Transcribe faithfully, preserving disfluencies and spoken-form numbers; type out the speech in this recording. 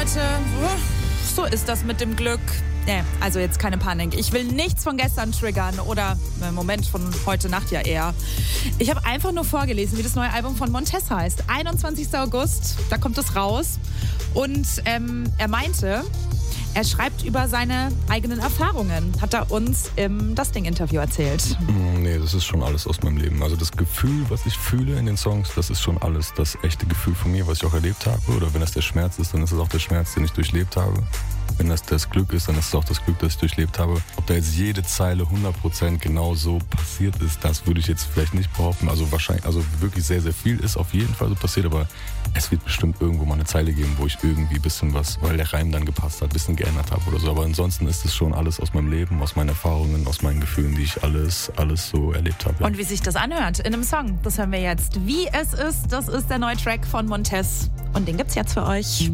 Leute, so ist das mit dem Glück. Nee, also jetzt keine Panik. Ich will nichts von gestern triggern oder im Moment von heute Nacht ja eher. Ich habe einfach nur vorgelesen, wie das neue Album von Montez heißt. einundzwanzigster August, da kommt es raus. Und ähm, er meinte, er schreibt über seine eigenen Erfahrungen. Hat er uns im Das Ding-Interview erzählt. Nee, das ist schon alles aus meinem Leben. Also das Gefühl, was ich fühle in den Songs, das ist schon alles das echte Gefühl von mir, was ich auch erlebt habe. Oder wenn das der Schmerz ist, dann ist es auch der Schmerz, den ich durchlebt habe. Wenn das das Glück ist, dann ist es auch das Glück, das ich durchlebt habe. Ob da jetzt jede Zeile hundert Prozent genau so passiert ist, das würde ich jetzt vielleicht nicht behaupten. Also wahrscheinlich, also wirklich sehr, sehr viel ist auf jeden Fall so passiert, aber es wird bestimmt irgendwo mal eine Zeile geben, wo ich irgendwie ein bisschen was, weil der Reim dann gepasst hat, ein bisschen geändert habe oder so. Aber ansonsten ist es schon alles aus meinem Leben, aus meinen Erfahrungen, aus meinen Gefühlen, die ich alles, alles so erlebt habe. Ja. Und wie sich das anhört in einem Song, das hören wir jetzt. Wie es ist, das ist der neue Track von Montez. Und den gibt's jetzt für euch.